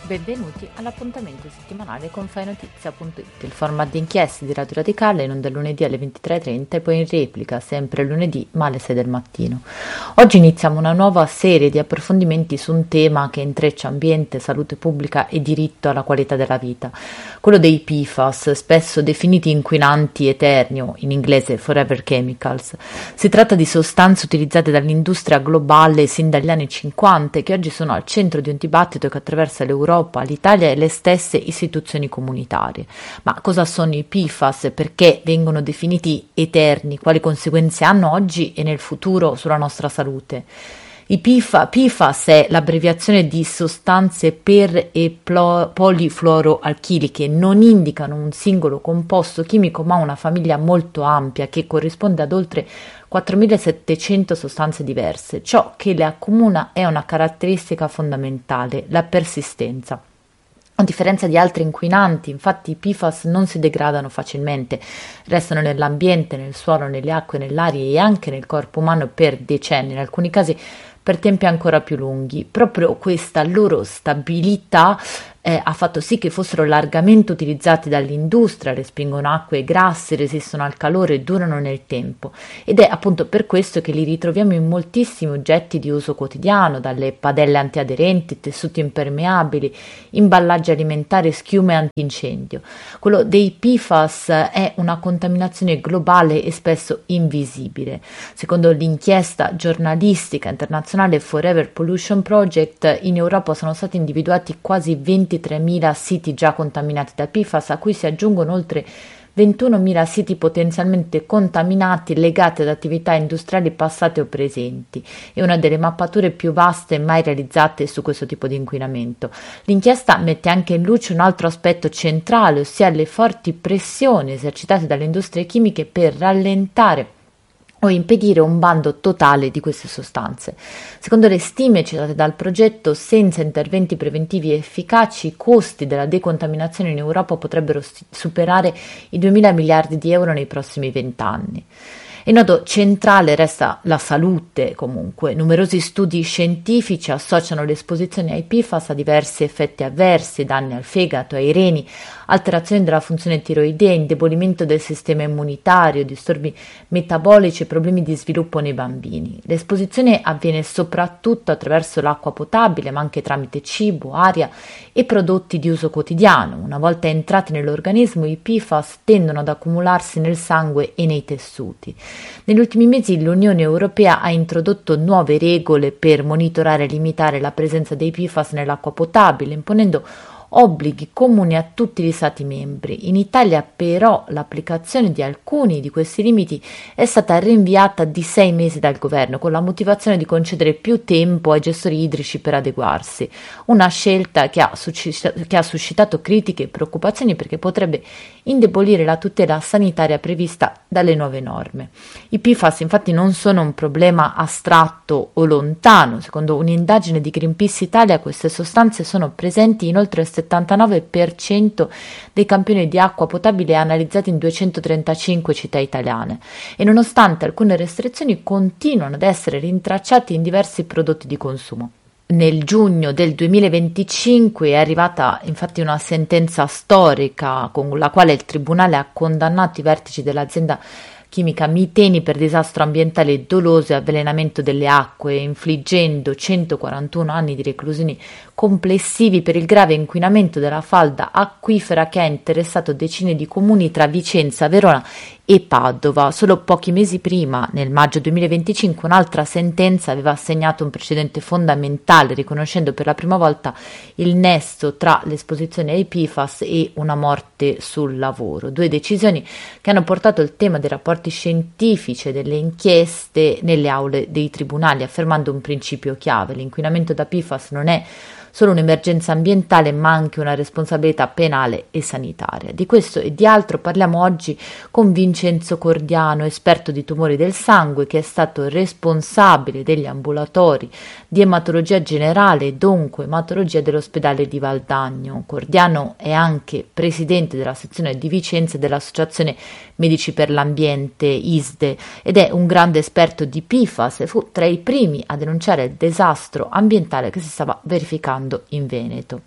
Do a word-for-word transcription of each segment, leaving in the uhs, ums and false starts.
Benvenuti all'appuntamento settimanale con fai notizia punto it, il format di inchieste di Radio Radicale, in onda lunedì alle ventitré e trenta e poi in replica sempre lunedì ma alle sei del mattino. Oggi iniziamo una nuova serie di approfondimenti su un tema che intreccia ambiente, salute pubblica e diritto alla qualità della vita, quello dei P F A S, spesso definiti inquinanti eterni o in inglese forever chemicals. Si tratta di sostanze utilizzate dall'industria globale sin dagli anni cinquanta e che oggi sono al centro di un dibattito che attraversa l'Europa, l'Italia e le stesse istituzioni comunitarie. Ma cosa sono i P F A S? Perché vengono definiti eterni? Quali conseguenze hanno oggi e nel futuro sulla nostra salute? I P F A S è l'abbreviazione di sostanze per e plo- polifluoroalchiliche, non indicano un singolo composto chimico ma una famiglia molto ampia che corrisponde ad oltre quattromilasettecento sostanze diverse. Ciò che le accomuna è una caratteristica fondamentale, la persistenza. A differenza di altri inquinanti, infatti, i P F A S non si degradano facilmente, restano nell'ambiente, nel suolo, nelle acque, nell'aria e anche nel corpo umano per decenni, in alcuni casi per tempi ancora più lunghi. Proprio questa loro stabilità eh, ha fatto sì che fossero largamente utilizzati dall'industria, respingono acque e grassi, resistono al calore e durano nel tempo, ed è appunto per questo che li ritroviamo in moltissimi oggetti di uso quotidiano, dalle padelle antiaderenti, tessuti impermeabili, imballaggi alimentari, schiume antincendio. Quello dei P F A S è una contaminazione globale e spesso invisibile. Secondo l'inchiesta giornalistica internazionale Forever Pollution Project, in Europa sono stati individuati quasi ventitremila siti già contaminati da P F A S, a cui si aggiungono oltre ventunomila siti potenzialmente contaminati legati ad attività industriali passate o presenti. È una delle mappature più vaste mai realizzate su questo tipo di inquinamento. L'inchiesta mette anche in luce un altro aspetto centrale, ossia le forti pressioni esercitate dalle industrie chimiche per rallentare o impedire un bando totale di queste sostanze. Secondo le stime citate dal progetto, senza interventi preventivi efficaci, i costi della decontaminazione in Europa potrebbero superare i duemila miliardi di euro nei prossimi vent'anni. Il nodo centrale resta la salute, comunque. Numerosi studi scientifici associano l'esposizione ai P F A S a diversi effetti avversi, danni al fegato, ai reni, alterazioni della funzione tiroidea, indebolimento del sistema immunitario, disturbi metabolici e problemi di sviluppo nei bambini. L'esposizione avviene soprattutto attraverso l'acqua potabile, ma anche tramite cibo, aria e prodotti di uso quotidiano. Una volta entrati nell'organismo, i P F A S tendono ad accumularsi nel sangue e nei tessuti. Negli ultimi mesi l'Unione Europea ha introdotto nuove regole per monitorare e limitare la presenza dei P F A S nell'acqua potabile, imponendo obblighi comuni a tutti gli Stati membri. In Italia però l'applicazione di alcuni di questi limiti è stata rinviata di sei mesi dal governo, con la motivazione di concedere più tempo ai gestori idrici per adeguarsi, una scelta che ha, suscitato, che ha suscitato critiche e preoccupazioni perché potrebbe indebolire la tutela sanitaria prevista dalle nuove norme. I P F A S infatti non sono un problema astratto o lontano. Secondo un'indagine di Greenpeace Italia, queste sostanze sono presenti in oltre il settantanove per cento dei campioni di acqua potabile analizzati in duecentotrentacinque città italiane e nonostante alcune restrizioni continuano ad essere rintracciati in diversi prodotti di consumo. Nel giugno del duemilaventicinque è arrivata infatti una sentenza storica con la quale il Tribunale ha condannato i vertici dell'azienda chimica Miteni per disastro ambientale doloso e avvelenamento delle acque, infliggendo centoquarantuno anni di reclusione complessivi per il grave inquinamento della falda acquifera che ha interessato decine di comuni tra Vicenza, Verona e Padova. Solo pochi mesi prima, nel maggio duemilaventicinque, un'altra sentenza aveva assegnato un precedente fondamentale, riconoscendo per la prima volta il nesso tra l'esposizione ai P F A S e una morte sul lavoro. Due decisioni che hanno portato il tema dei rapporti scientifici e delle inchieste nelle aule dei tribunali, affermando un principio chiave: l'inquinamento da P F A S non è solo un'emergenza ambientale ma anche una responsabilità penale e sanitaria. Di questo e di altro parliamo oggi con Vincenzo Cordiano, esperto di tumori del sangue, che è stato responsabile degli ambulatori di ematologia generale ed oncoematologia dell'ospedale di Valdagno. Cordiano è anche presidente della sezione di Vicenza dell'Associazione Medici per l'Ambiente I S D E ed è un grande esperto di P F A S e fu tra i primi a denunciare il disastro ambientale che si stava verificando in Veneto.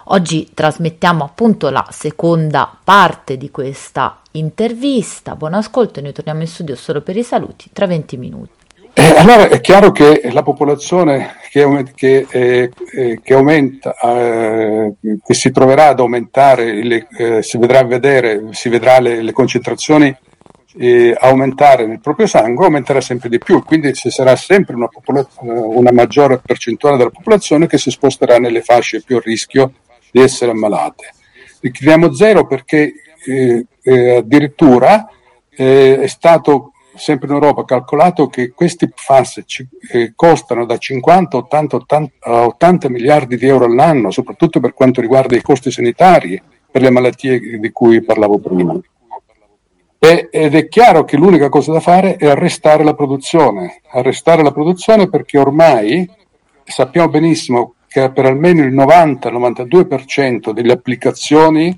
Oggi trasmettiamo appunto la seconda parte di questa intervista. Buon ascolto, noi torniamo in studio solo per i saluti tra venti minuti. Eh, allora è chiaro che la popolazione che, che, eh, eh, che aumenta, eh, che si troverà ad aumentare, le, eh, si vedrà vedere, si vedrà le, le concentrazioni eh, aumentare nel proprio sangue, aumenterà sempre di più, quindi ci sarà sempre una, popolo- una maggiore percentuale della popolazione che si sposterà nelle fasce più a rischio di essere ammalate. Chiediamo zero perché eh, eh, addirittura eh, è stato sempre in Europa calcolato che questi P F A S ci, eh, costano da cinquanta a ottanta miliardi di euro all'anno, soprattutto per quanto riguarda i costi sanitari per le malattie di cui parlavo prima. E, ed è chiaro che l'unica cosa da fare è arrestare la produzione, arrestare la produzione perché ormai sappiamo benissimo che per almeno il novanta novantadue per cento delle applicazioni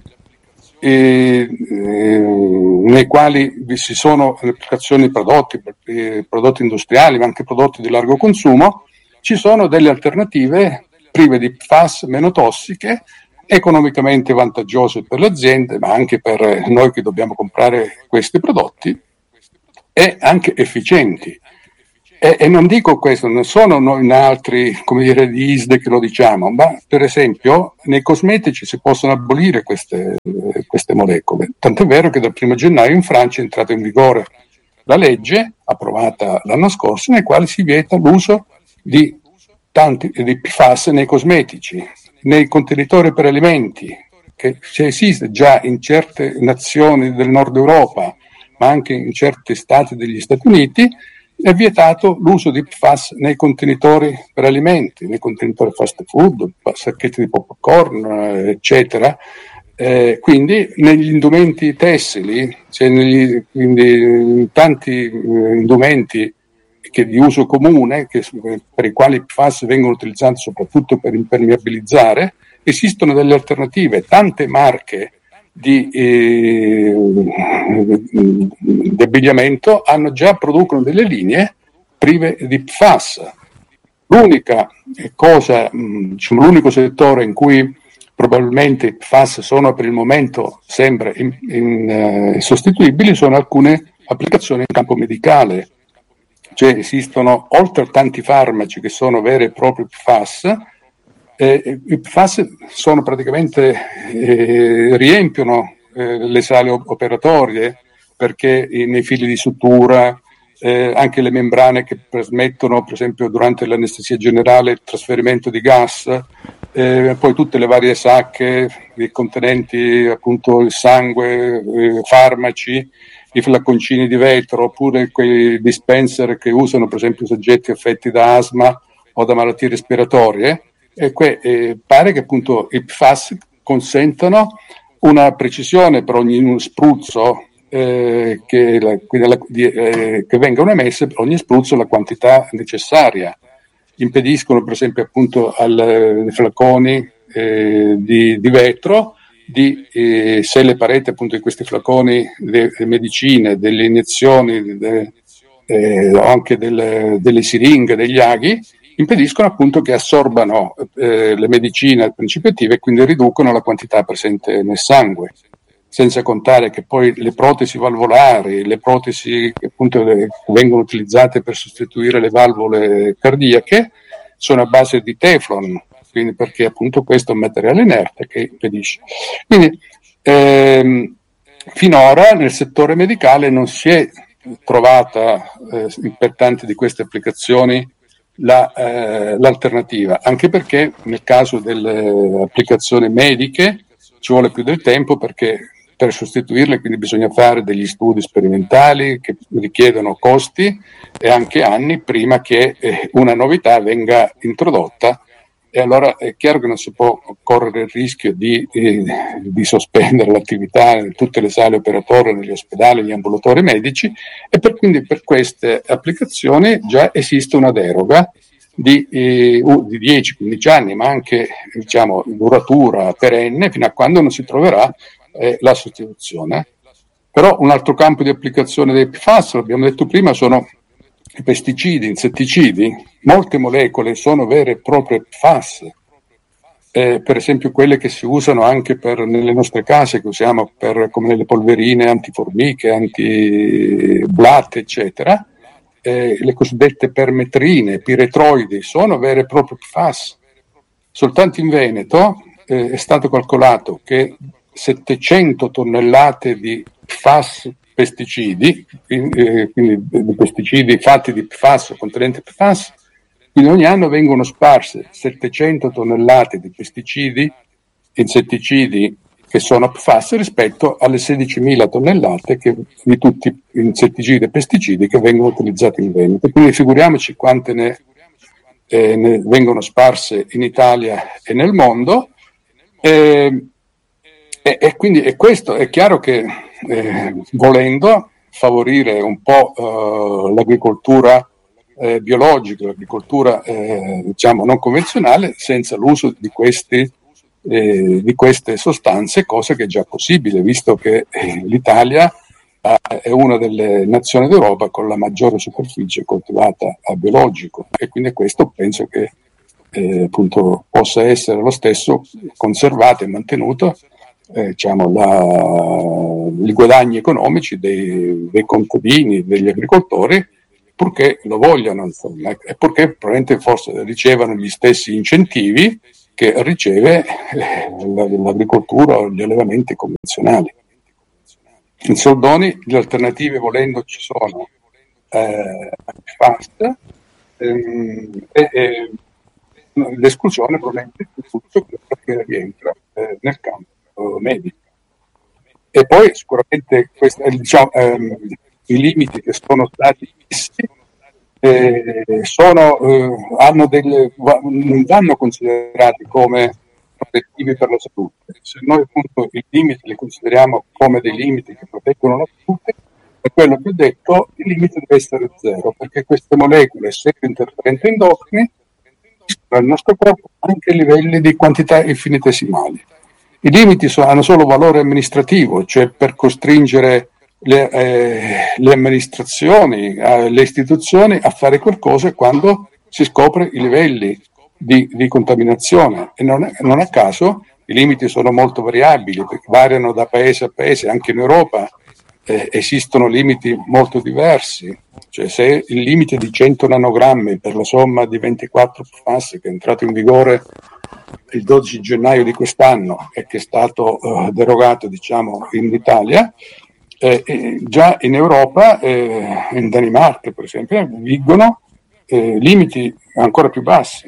E, eh, nei quali vi si sono le applicazioni prodotti, eh, prodotti industriali, ma anche prodotti di largo consumo, ci sono delle alternative prive di P F A S, meno tossiche, economicamente vantaggiose per le aziende, ma anche per noi che dobbiamo comprare questi prodotti, e anche efficienti. E, e non dico questo, non sono noi in altri, come dire, di I S D E che lo diciamo, ma per esempio nei cosmetici si possono abolire queste, queste molecole. Tant'è vero che dal primo gennaio in Francia è entrata in vigore la legge, approvata l'anno scorso, nel quale si vieta l'uso di tanti di P F A S nei cosmetici, nei contenitori per alimenti, che esiste già in certe nazioni del nord Europa, ma anche in certi stati degli Stati Uniti. È vietato l'uso di P F A S nei contenitori per alimenti, nei contenitori fast food, sacchetti di popcorn, eccetera. Eh, quindi negli indumenti tessili, cioè negli, quindi tanti eh, indumenti che di uso comune, che, per i quali i P F A S vengono utilizzati soprattutto per impermeabilizzare, esistono delle alternative. Tante marche di, eh, di abbigliamento hanno già producono delle linee prive di P F A S. L'unica cosa, diciamo, l'unico settore in cui probabilmente i P F A S sono per il momento sembra in, in, eh, sostituibili sono alcune applicazioni in campo medicale, cioè esistono oltre a tanti farmaci che sono veri e propri P F A S. Eh, I P F A S sono praticamente eh, riempiono eh, le sale operatorie perché eh, nei fili di sutura, eh, anche le membrane che permettono per esempio durante l'anestesia generale il trasferimento di gas, eh, poi tutte le varie sacche contenenti appunto il sangue, eh, farmaci, i flaconcini di vetro oppure quei dispenser che usano per esempio soggetti affetti da asma o da malattie respiratorie. E que, eh, pare che appunto i P F A S consentano una precisione per ogni spruzzo eh, che, la, la, di, eh, che vengano emesse per ogni spruzzo la quantità necessaria. Impediscono per esempio appunto ai flaconi eh, di, di vetro di, eh, se le pareti appunto di questi flaconi le, le medicine, delle iniezioni de, eh, o anche delle, delle siringhe, degli aghi, impediscono appunto che assorbano eh, le medicine al principio attive e quindi riducono la quantità presente nel sangue, senza contare che poi le protesi valvolari, le protesi che appunto le, vengono utilizzate per sostituire le valvole cardiache sono a base di Teflon, quindi perché appunto questo è un materiale inerte che impedisce. Quindi ehm, finora nel settore medicale non si è trovata eh, per tante di queste applicazioni La, eh, l'alternativa, anche perché nel caso delle applicazioni mediche ci vuole più del tempo perché per sostituirle quindi bisogna fare degli studi sperimentali che richiedono costi e anche anni prima che eh, una novità venga introdotta, e allora è chiaro che non si può correre il rischio di, eh, di sospendere l'attività in tutte le sale operatorie, negli ospedali, negli ambulatori medici, e per, quindi per queste applicazioni già esiste una deroga di, eh, di dieci quindici anni, ma anche diciamo duratura perenne fino a quando non si troverà eh, la sostituzione. Però un altro campo di applicazione dei P F A S, l'abbiamo detto prima, sono i pesticidi, insetticidi. Molte molecole sono vere e proprie P F A S eh, per esempio quelle che si usano anche per, nelle nostre case, che usiamo per, come le polverine antiformiche, antiblatte, eccetera, eh, le cosiddette permetrine, piretroidi, sono vere e proprie P F A S. Soltanto in Veneto eh, è stato calcolato che settecento tonnellate di P F A S pesticidi, eh, quindi di pesticidi fatti di P F A S o contenenti P F A S, quindi ogni anno vengono sparse settecento tonnellate di pesticidi, insetticidi che sono P F A S rispetto alle sedicimila tonnellate che, di tutti gli insetticidi e pesticidi che vengono utilizzati in Veneto. Quindi figuriamoci quante ne, eh, ne vengono sparse in Italia e nel mondo. Eh, e, e quindi e questo è chiaro che eh, volendo favorire un po' eh, l'agricoltura eh, biologica, l'agricoltura eh, diciamo non convenzionale, senza l'uso di questi Eh, di queste sostanze, cosa che è già possibile, visto che eh, l'Italia eh, è una delle nazioni d'Europa con la maggiore superficie coltivata a biologico, e quindi questo penso che eh, appunto possa essere lo stesso conservato e mantenuto eh, diciamo, la, i guadagni economici dei, dei contadini, degli agricoltori, purché lo vogliano, insomma, e purché probabilmente forse ricevano gli stessi incentivi che riceve l'agricoltura o gli allevamenti convenzionali. In soldoni le alternative, volendo, ci sono eh, P F A S ehm, e, e l'esclusione probabilmente di tutto che rientra eh, nel campo medico. E poi sicuramente questi, diciamo, ehm, i limiti che sono stati fissi Eh, sono, eh, hanno delle, non vanno considerati come protettivi per la salute. Se noi appunto i limiti li consideriamo come dei limiti che proteggono la salute, per quello che ho detto, il limite deve essere zero, perché queste molecole, essendo interferenti endocrini, nel nostro corpo anche a livelli di quantità infinitesimali. I limiti sono, hanno solo valore amministrativo, cioè per costringere Le, eh, le amministrazioni, eh, le istituzioni a fare qualcosa quando si scopre i livelli di, di contaminazione, e non, non a caso i limiti sono molto variabili, perché variano da paese a paese. Anche in Europa eh, esistono limiti molto diversi, cioè se il limite di cento nanogrammi per la somma di ventiquattro P F A S, che è entrato in vigore il dodici gennaio di quest'anno e che è stato eh, derogato diciamo in Italia, Eh, eh, già in Europa, eh, in Danimarca per esempio, vigono eh, limiti ancora più bassi,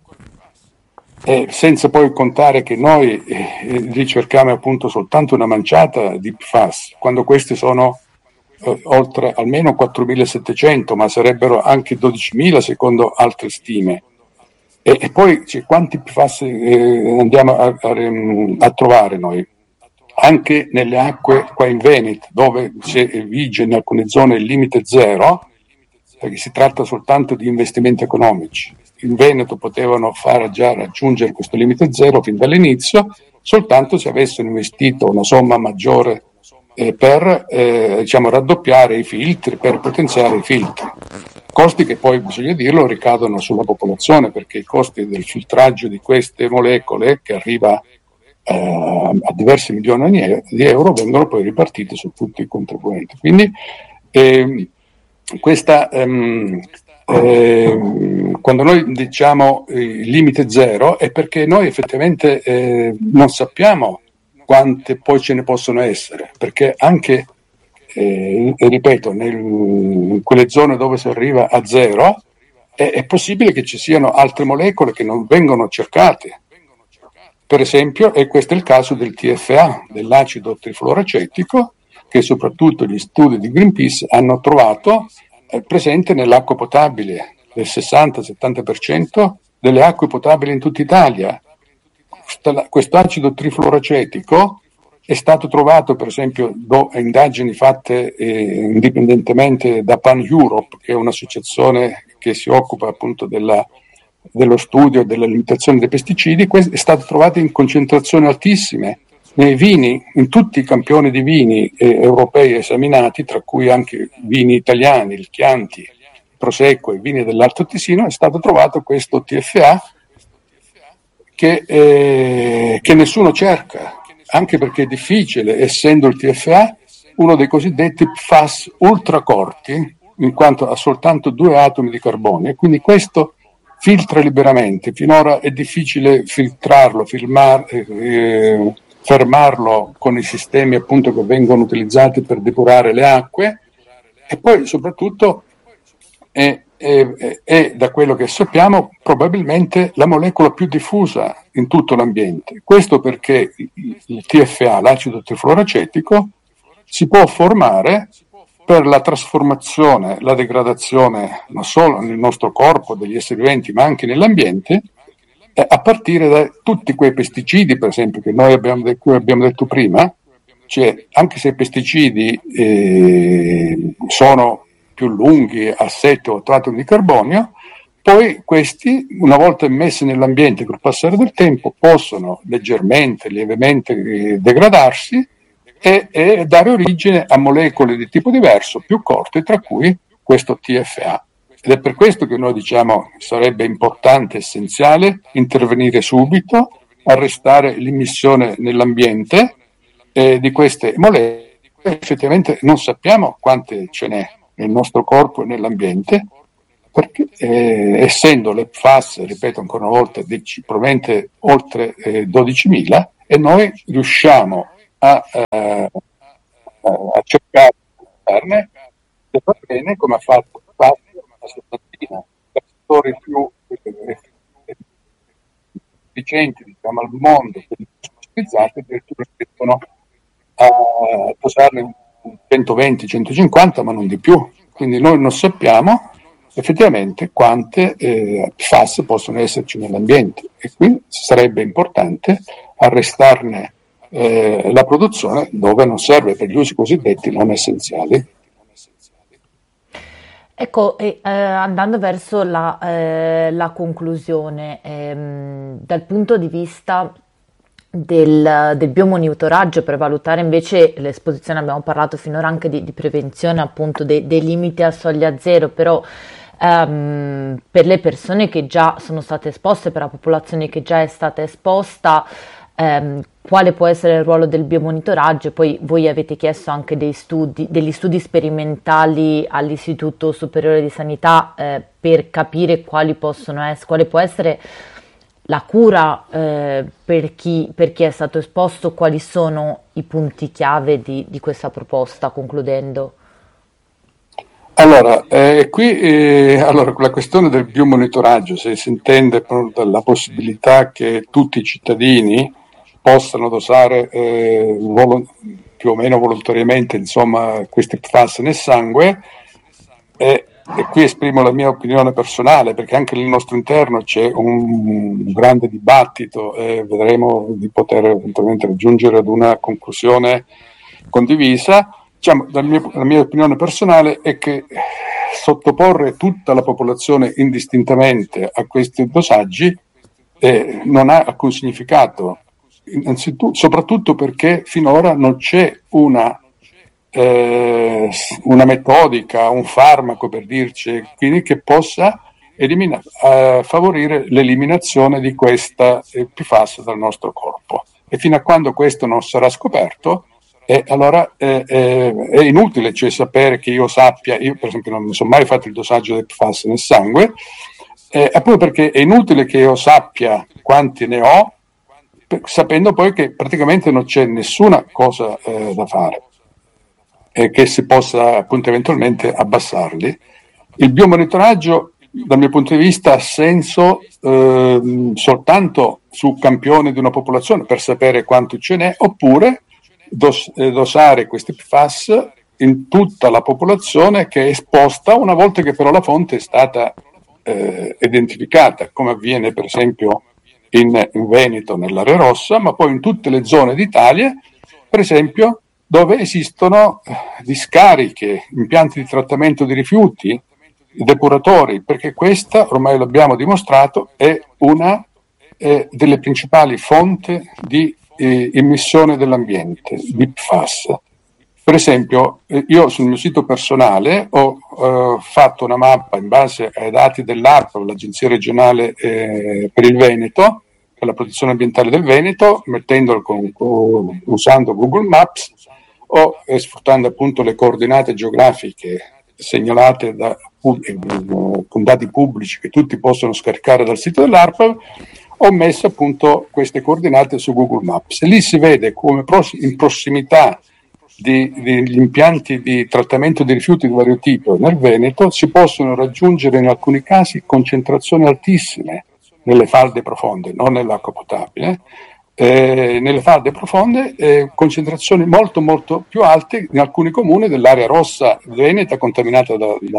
eh, senza poi contare che noi eh, ricerchiamo appunto soltanto una manciata di P F A S, quando questi sono eh, oltre almeno quattromilasettecento, ma sarebbero anche dodicimila secondo altre stime. E, e poi cioè, quanti P F A S eh, andiamo a, a, a trovare noi? Anche nelle acque qua in Veneto, dove c'è, vige in alcune zone il limite zero, perché si tratta soltanto di investimenti economici. In Veneto potevano far già raggiungere questo limite zero fin dall'inizio, soltanto se avessero investito una somma maggiore eh, per eh, diciamo, raddoppiare i filtri, per potenziare i filtri. Costi che poi, bisogna dirlo, ricadono sulla popolazione, perché i costi del filtraggio di queste molecole, che arriva Uh, a diversi milioni di euro, vengono poi ripartiti su tutti i contribuenti. Quindi eh, questa, um, eh, quando noi diciamo il limite zero è perché noi effettivamente eh, non sappiamo quante poi ce ne possono essere, perché anche eh, ripeto nel, in quelle zone dove si arriva a zero è, è possibile che ci siano altre molecole che non vengono cercate. Per esempio, e questo è il caso del T F A, dell'acido trifluoracetico, che soprattutto gli studi di Greenpeace hanno trovato eh, presente nell'acqua potabile, del sessanta settanta per cento delle acque potabili in tutta Italia. Questo acido trifluoracetico è stato trovato, per esempio, da indagini fatte eh, indipendentemente da Pan Europe, che è un'associazione che si occupa appunto della dello studio della limitazione dei pesticidi. È stato trovato in concentrazioni altissime nei vini, in tutti i campioni di vini eh, europei esaminati, tra cui anche vini italiani, il Chianti, il Prosecco e vini dell'Alto Tesino. È stato trovato questo T F A che, eh, che nessuno cerca, anche perché è difficile, essendo il T F A uno dei cosiddetti P F A S ultracorti, in quanto ha soltanto due atomi di carbonio, e quindi questo filtra liberamente. Finora è difficile filtrarlo, filmar, eh, fermarlo con i sistemi appunto che vengono utilizzati per depurare le acque, e poi soprattutto è, è, è, da quello che sappiamo probabilmente la molecola più diffusa in tutto l'ambiente. Questo perché il T F A, l'acido trifluoracetico, si può formare per la trasformazione, la degradazione non solo nel nostro corpo, degli esseri viventi, ma anche nell'ambiente, eh, a partire da tutti quei pesticidi, per esempio, che noi abbiamo, di cui abbiamo detto prima. Cioè, anche se i pesticidi eh, sono più lunghi, a sette o otto atomi di carbonio, poi questi, una volta immessi nell'ambiente col passare del tempo, possono leggermente, lievemente eh, degradarsi e, e dare origine a molecole di tipo diverso, più corte, tra cui questo T F A. Ed è per questo che noi diciamo che sarebbe importante, essenziale, intervenire subito, arrestare l'immissione nell'ambiente eh, di queste molecole. Effettivamente non sappiamo quante ce n'è nel nostro corpo e nell'ambiente, perché eh, essendo le P F A S, ripeto ancora una volta, probabilmente oltre eh, dodicimila, e noi riusciamo a, eh, a cercare di farne, se va bene, come ha fatto la settantina, tra i settori più efficienti, diciamo, al mondo, che li utilizzati, addirittura riescono a posarne centoventi centocinquanta, ma non di più. Quindi noi non sappiamo effettivamente quante eh, P F A S possono esserci nell'ambiente, e quindi sarebbe importante arrestarne eh, la produzione dove non serve, per gli usi cosiddetti non essenziali. Ecco, e, eh, andando verso la, eh, la conclusione, ehm, dal punto di vista del, del biomonitoraggio, per valutare invece l'esposizione, abbiamo parlato finora anche di, di prevenzione, appunto dei, dei limiti a soglia zero, però ehm, per le persone che già sono state esposte, per la popolazione che già è stata esposta, ehm, quale può essere il ruolo del biomonitoraggio? Poi voi avete chiesto anche dei studi, degli studi sperimentali all'Istituto Superiore di Sanità eh, per capire quali possono essere, quale può essere la cura eh, per chi, per chi è stato esposto, quali sono i punti chiave di, di questa proposta, concludendo? Allora, eh, qui eh, allora, la questione del biomonitoraggio, se si intende la possibilità che tutti i cittadini possano dosare eh, volo- più o meno volontariamente, insomma, questi P F A S nel sangue, eh, e qui esprimo la mia opinione personale, perché anche nel nostro interno c'è un, un grande dibattito e vedremo di poter eventualmente raggiungere ad una conclusione condivisa. Diciamo, la mia, la mia opinione personale è che sottoporre tutta la popolazione indistintamente a questi dosaggi eh, non ha alcun significato, innanzitutto, soprattutto perché finora non c'è una Eh, una metodica, un farmaco per dirci, quindi che possa elimina- eh, favorire l'eliminazione di questa eh, P F A S dal nostro corpo. E fino a quando questo non sarà scoperto, eh, allora eh, eh, è inutile, cioè, sapere che io sappia, io per esempio non mi sono mai fatto il dosaggio del P F A S nel sangue, eh, appunto perché è inutile che io sappia quanti ne ho, per, sapendo poi che praticamente non c'è nessuna cosa eh, da fare, e che si possa appunto eventualmente abbassarli. Il biomonitoraggio dal mio punto di vista ha senso eh, soltanto su campione di una popolazione per sapere quanto ce n'è, oppure dos- eh, dosare questi P F A S in tutta la popolazione che è esposta, una volta che però la fonte è stata eh, identificata, come avviene per esempio in, in Veneto, nell'area rossa, ma poi in tutte le zone d'Italia, per esempio, dove esistono discariche, impianti di trattamento di rifiuti, depuratori, perché questa, ormai l'abbiamo dimostrato, è una eh, delle principali fonti di eh, emissione dell'ambiente, di P F A S. Per esempio, eh, io sul mio sito personale ho eh, fatto una mappa in base ai dati dell'A R P A, l'Agenzia regionale eh, per il Veneto, per la protezione ambientale del Veneto, mettendolo con, con, usando Google Maps o eh, sfruttando appunto le coordinate geografiche segnalate da eh, con dati pubblici che tutti possono scaricare dal sito dell'ARPAV. Ho messo appunto queste coordinate su Google Maps e lì si vede come in prossimità di, degli impianti di trattamento di rifiuti di vario tipo nel Veneto si possono raggiungere in alcuni casi concentrazioni altissime nelle falde profonde, non nell'acqua potabile, eh, nelle falde profonde eh, concentrazioni molto molto più alte in alcuni comuni dell'area rossa veneta contaminata da, da,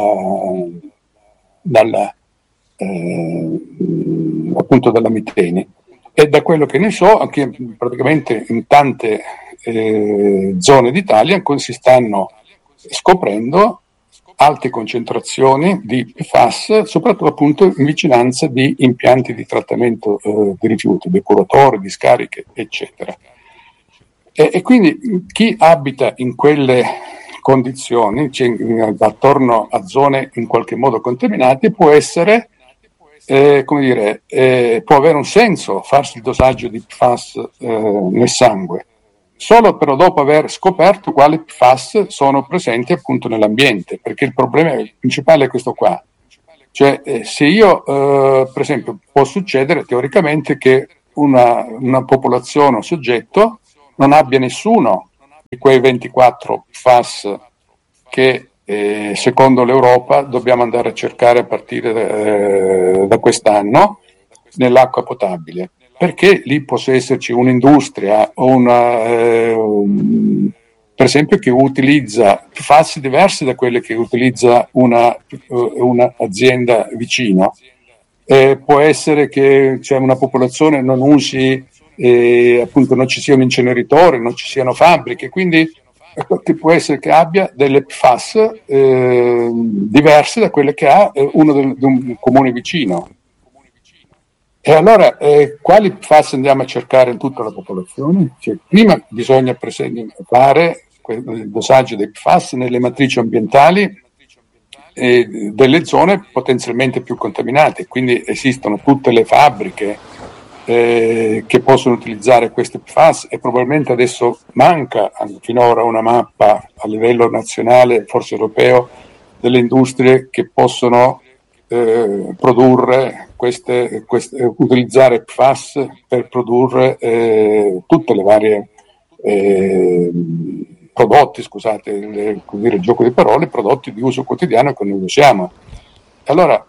dalla eh, appunto dalla miteni. E da quello che ne so, anche praticamente in tante eh, zone d'Italia si stanno scoprendo alte concentrazioni di P F A S, soprattutto appunto in vicinanza di impianti di trattamento eh, di rifiuti, depuratori, discariche, eccetera. E, e quindi chi abita in quelle condizioni, cioè, attorno a zone in qualche modo contaminate, può essere Eh, come dire, eh, può avere un senso farsi il dosaggio di P F A S eh, nel sangue, solo però dopo aver scoperto quali P F A S sono presenti appunto nell'ambiente, perché il problema principale è questo qua. Cioè, eh, se io, eh, per esempio, può succedere teoricamente che una, una popolazione o soggetto non abbia nessuno di quei ventiquattro P F A S che Eh, secondo l'Europa dobbiamo andare a cercare a partire eh, da quest'anno nell'acqua potabile, perché lì possa esserci un'industria o una, eh, un, per esempio che utilizza P F A S diversi da quelle che utilizza una, una azienda vicino. Eh, può essere che cioè, una popolazione non usi, eh, appunto non ci sia un inceneritore, non ci siano fabbriche, quindi che può essere che abbia delle P F A S eh, diverse da quelle che ha eh, uno del, di un comune vicino. E allora eh, quali P F A S andiamo a cercare in tutta la popolazione? Cioè, prima bisogna fare il dosaggio dei P F A S nelle matrici ambientali eh, delle zone potenzialmente più contaminate, quindi esistono tutte le fabbriche Eh, che possono utilizzare queste P F A S e probabilmente adesso manca finora una mappa a livello nazionale, forse europeo, delle industrie che possono eh, produrre queste, queste, utilizzare P F A S per produrre eh, tutte le varie eh, prodotti, scusate il, dire, il gioco di parole, prodotti di uso quotidiano che noi usiamo. Allora,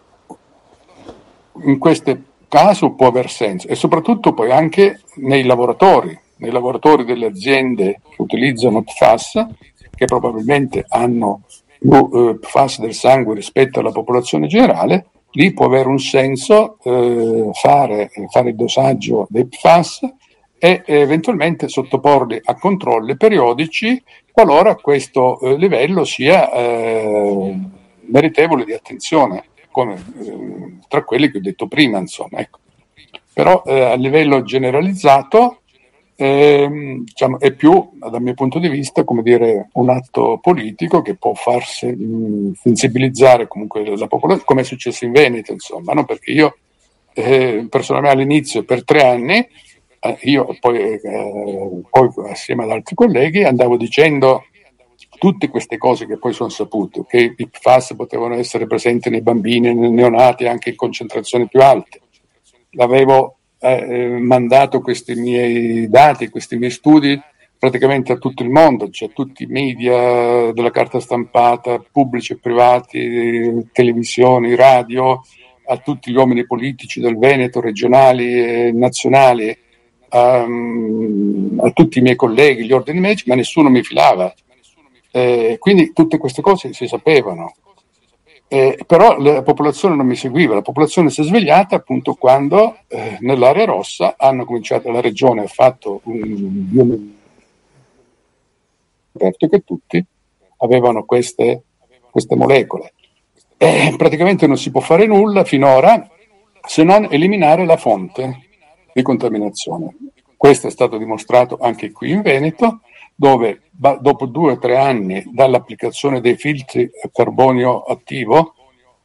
in queste caso può aver senso e soprattutto poi anche nei lavoratori, nei lavoratori delle aziende che utilizzano P F A S, che probabilmente hanno più eh, P F A S del sangue rispetto alla popolazione generale, lì può avere un senso eh, fare, fare il dosaggio dei P F A S e eventualmente sottoporli a controlli periodici qualora questo eh, livello sia eh, meritevole di attenzione. Come, eh, tra quelli che ho detto prima, insomma, ecco. Però eh, a livello generalizzato eh, diciamo, è più, dal mio punto di vista, come dire, un atto politico che può farsi mh, sensibilizzare comunque la popolazione, come è successo in Veneto, insomma, no? Perché io eh, personalmente all'inizio per tre anni, eh, io poi, eh, poi assieme ad altri colleghi andavo dicendo tutte queste cose che poi sono saputo, che i P F A S potevano essere presenti nei bambini, nei neonati, anche in concentrazioni più alte. L'avevo eh, mandato questi miei dati, questi miei studi praticamente a tutto il mondo, cioè a tutti i media della carta stampata, pubblici e privati, televisioni, radio, a tutti gli uomini politici del Veneto, regionali e nazionali, a, a tutti i miei colleghi, gli ordini medici, ma nessuno mi filava. Eh, quindi tutte queste cose si sapevano, eh, però la popolazione non mi seguiva, la popolazione si è svegliata appunto quando eh, nell'area rossa hanno cominciato, la regione ha fatto un aperto che tutti avevano queste, queste molecole. Eh, praticamente non si può fare nulla finora se non eliminare la fonte di contaminazione. Questo è stato dimostrato anche qui in Veneto, dove dopo due o tre anni dall'applicazione dei filtri a carbonio attivo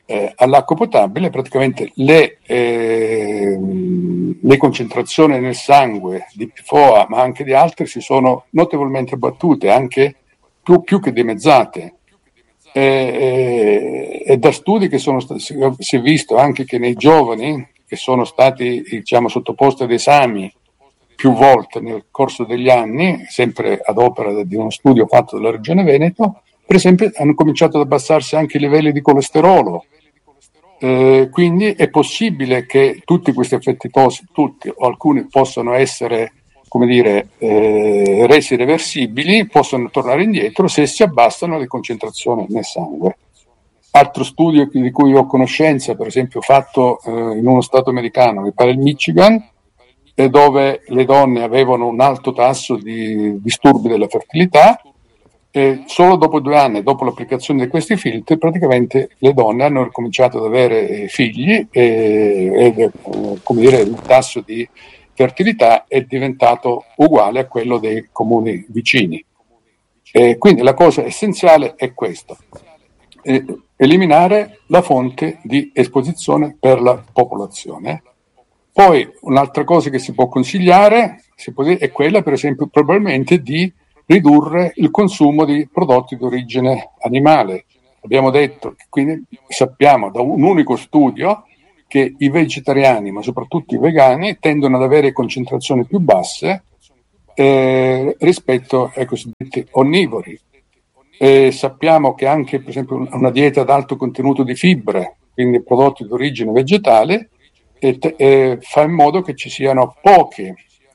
eh, all'acqua potabile, praticamente le, eh, le concentrazioni nel sangue di P F O A, ma anche di altri, si sono notevolmente abbattute, anche più, più che dimezzate. E, e, e da studi che sono stati, si è visto anche che nei giovani che sono stati, diciamo, sottoposti ad esami più volte nel corso degli anni, sempre ad opera di uno studio fatto dalla Regione Veneto, per esempio hanno cominciato ad abbassarsi anche i livelli di colesterolo. Eh, quindi è possibile che tutti questi effetti tossici, tutti o alcuni, possano essere, come dire, eh, resi reversibili, possono tornare indietro se si abbassano le concentrazioni nel sangue. Altro studio di cui ho conoscenza, per esempio fatto eh, in uno stato americano, mi pare il Michigan, eh, dove le donne avevano un alto tasso di disturbi della fertilità, e solo dopo due anni, dopo l'applicazione di questi filtri, praticamente le donne hanno ricominciato ad avere eh, figli e, ed, eh, come dire, il tasso di fertilità è diventato uguale a quello dei comuni vicini. E quindi la cosa essenziale è questa: eh, eliminare la fonte di esposizione per la popolazione. Poi un'altra cosa che si può consigliare si può dire, è quella, per esempio, probabilmente di ridurre il consumo di prodotti di origine animale. Abbiamo detto che quindi sappiamo da un unico studio che i vegetariani, ma soprattutto i vegani, tendono ad avere concentrazioni più basse eh, rispetto ai cosiddetti onnivori. E sappiamo che anche, per esempio, una dieta ad alto contenuto di fibre, quindi prodotti di origine vegetale, e te, e fa in modo che ci siano pochi,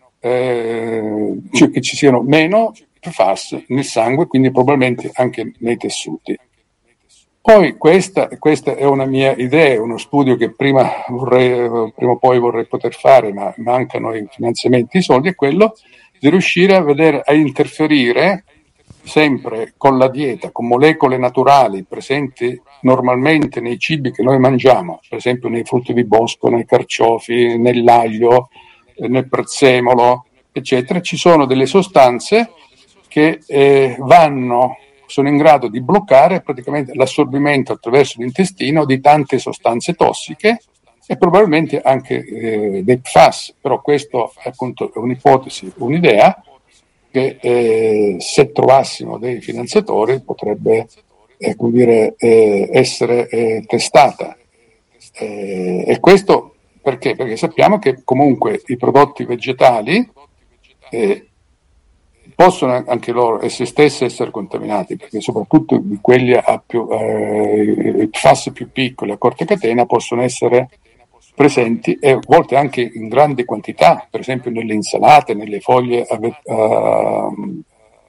eh, cioè che ci siano meno P F A S nel sangue, quindi probabilmente anche nei tessuti. Poi questa, questa è una mia idea, uno studio che prima, vorrei, prima o poi vorrei poter fare, ma mancano i finanziamenti, i soldi, è quello di riuscire a vedere, a interferire sempre con la dieta, con molecole naturali presenti normalmente nei cibi che noi mangiamo, per esempio nei frutti di bosco, nei carciofi, nell'aglio, nel prezzemolo, eccetera. Ci sono delle sostanze che eh, vanno, sono in grado di bloccare praticamente l'assorbimento attraverso l'intestino di tante sostanze tossiche e probabilmente anche eh, dei P F A S, però questo è appunto un'ipotesi, un'idea che eh, se trovassimo dei finanziatori potrebbe eh, come dire, eh, essere eh, testata. Eh, e questo perché? Perché sappiamo che comunque i prodotti vegetali eh, possono anche loro essi stessi essere contaminati, perché soprattutto di quelli a più, eh, P F A S più piccoli a corta catena possono essere presenti e a volte anche in grandi quantità, per esempio nelle insalate, nelle foglie, uh, uh,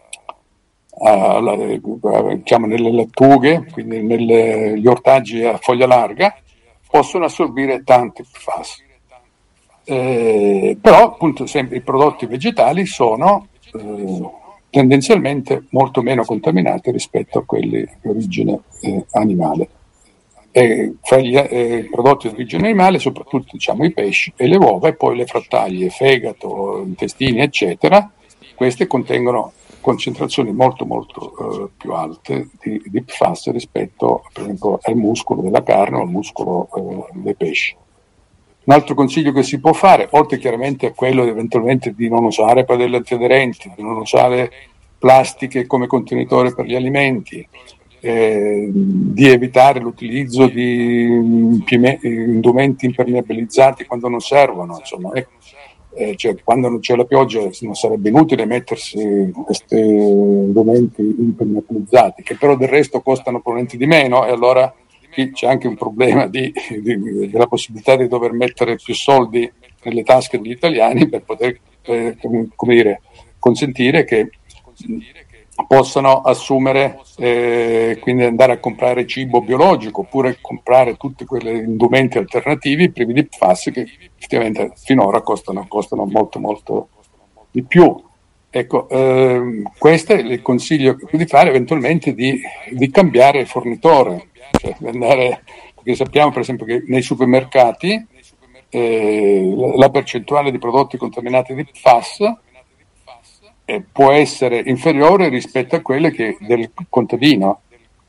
uh, diciamo nelle lattughe, quindi negli ortaggi a foglia larga, possono assorbire tanti P F A S. Eh, però appunto sempre i prodotti vegetali sono eh, tendenzialmente molto meno contaminati rispetto a quelli di origine eh, animale. E fra gli eh, prodotti di origine animale, soprattutto diciamo i pesci e le uova, e poi le frattaglie, fegato, intestini, eccetera, queste contengono concentrazioni molto molto eh, più alte di, di P F A S rispetto per esempio al muscolo della carne o al muscolo eh, dei pesci. Un altro consiglio che si può fare, oltre chiaramente a quello eventualmente di non usare padelle antiaderenti, di non usare plastiche come contenitore per gli alimenti, Eh, di evitare l'utilizzo di indumenti impermeabilizzati quando non servono, insomma, eh, eh, cioè, quando non c'è la pioggia non sarebbe inutile mettersi questi indumenti impermeabilizzati, che però del resto costano probabilmente di meno, e allora qui c'è anche un problema di, di, della possibilità di dover mettere più soldi nelle tasche degli italiani per poter eh, come dire, consentire che possano assumere, eh, quindi andare a comprare cibo biologico, oppure comprare tutti quegli indumenti alternativi privi di P F A S che effettivamente finora costano, costano molto molto di più. Ecco, ehm, questo è il consiglio di fare, eventualmente di, di cambiare il fornitore, cioè di andare, perché sappiamo per esempio che nei supermercati eh, la percentuale di prodotti contaminati di P F A S può essere inferiore rispetto a quelle che del contadino,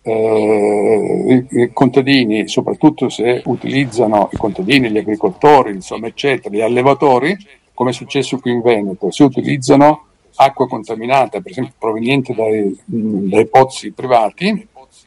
eh, i, i contadini, soprattutto se utilizzano i contadini, gli agricoltori, insomma, eccetera, gli allevatori, come è successo qui in Veneto, se utilizzano acqua contaminata, per esempio proveniente dai, dai pozzi privati,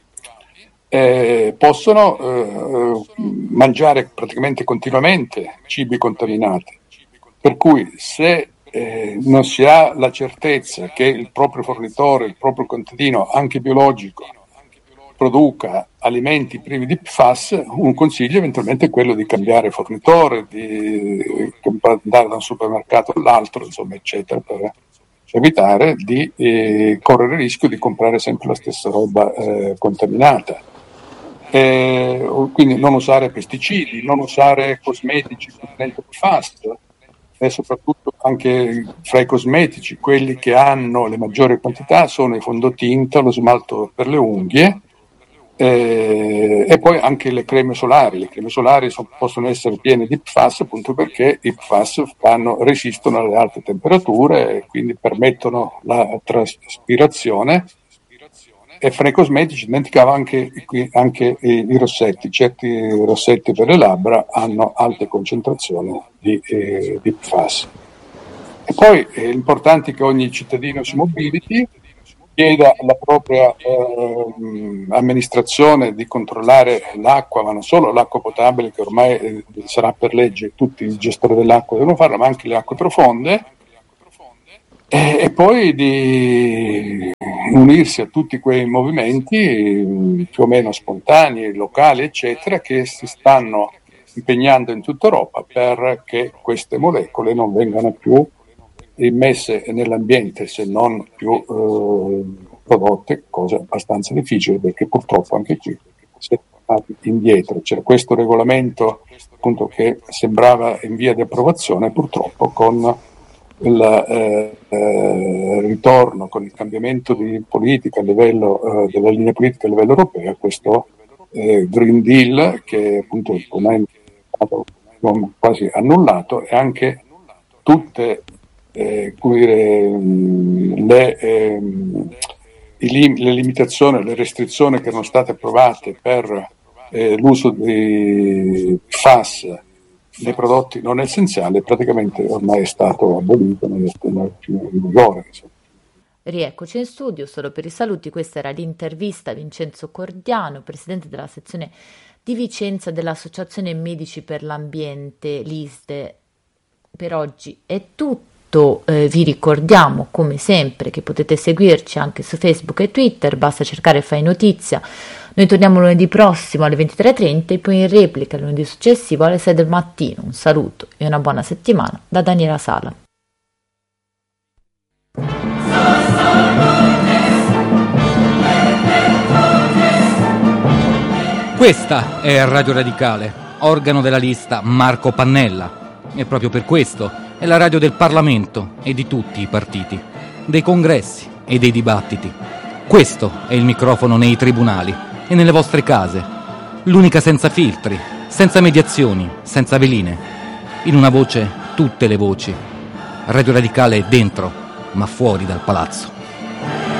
eh, possono eh, mangiare praticamente continuamente cibi contaminati. Per cui se eh, non si ha la certezza che il proprio fornitore, il proprio contadino, anche biologico, produca alimenti privi di P F A S, un consiglio eventualmente è quello di cambiare fornitore, di andare da un supermercato all'altro, insomma, eccetera, per evitare di eh, correre il rischio di comprare sempre la stessa roba eh, contaminata. Eh, quindi non usare pesticidi, non usare cosmetici contenenti P F A S, e soprattutto anche fra i cosmetici quelli che hanno le maggiori quantità sono i fondotinta, lo smalto per le unghie, eh, e poi anche le creme solari. Le creme solari so, possono essere piene di P F A S appunto perché i P F A S fanno, resistono alle alte temperature e quindi permettono la traspirazione. E fra i cosmetici dimenticavo anche, anche i, i rossetti. Certi rossetti per le labbra hanno alte concentrazioni di, eh, di P F A S. E poi è importante che ogni cittadino si mobiliti, chieda alla propria eh, amministrazione di controllare l'acqua, ma non solo l'acqua potabile, che ormai eh, sarà per legge, tutti i gestori dell'acqua devono farlo, ma anche le acque profonde, e, e poi di unirsi a tutti quei movimenti più o meno spontanei, locali, eccetera, che si stanno impegnando in tutta Europa perché queste molecole non vengano più immesse nell'ambiente, se non più eh, prodotte, cosa abbastanza difficile perché purtroppo anche qui si è tornati indietro. C'era questo regolamento appunto che sembrava in via di approvazione, purtroppo con il eh, eh, ritorno, con il cambiamento di politica a livello eh, della linea politica a livello europeo, questo eh, Green Deal che appunto ormai è stato quasi annullato, e anche tutte eh, come dire, le, eh, i lim- le limitazioni, le restrizioni che erano state approvate per eh, l'uso di P F A S dei prodotti non essenziali praticamente ormai è stato abolito, non è più in vigore. Rieccoci in studio, solo per i saluti, questa era l'intervista a Vincenzo Cordiano, presidente della sezione di Vicenza dell'Associazione Medici per l'Ambiente, l'I S D E. Per oggi è tutto, eh, vi ricordiamo come sempre che potete seguirci anche su Facebook e Twitter, basta cercare Fai Notizia. Noi torniamo lunedì prossimo alle ventitré e trenta e poi in replica lunedì successivo alle sei del mattino. Un saluto e una buona settimana da Daniela Sala. Questa è Radio Radicale, organo della lista Marco Pannella, e proprio per questo è la radio del Parlamento e di tutti i partiti, dei congressi e dei dibattiti. Questo è il microfono nei tribunali e nelle vostre case, l'unica senza filtri, senza mediazioni, senza veline. In una voce, tutte le voci. Radio Radicale è dentro, ma fuori dal palazzo.